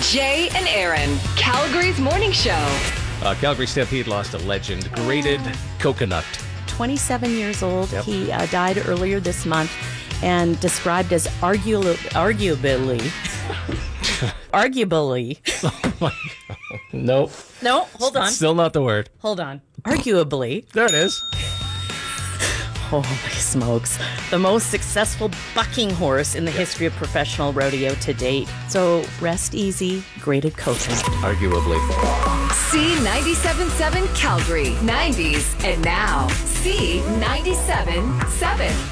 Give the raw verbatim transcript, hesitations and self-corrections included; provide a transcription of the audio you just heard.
Jay and Aaron, Calgary's morning show. Uh, Calgary Stampede lost a legend, Grated Coconut. twenty-seven years old. Yep. He uh, died earlier this month and described as argu- arguably, arguably. Oh my God. Nope. No, hold on. Still not the word. Hold on. Arguably. There it is. Holy smokes. The most successful bucking horse in the history of professional rodeo to date. So rest easy, Grated Coconut. Arguably. C ninety-seven point seven Calgary, nineties and now. C ninety-seven point seven.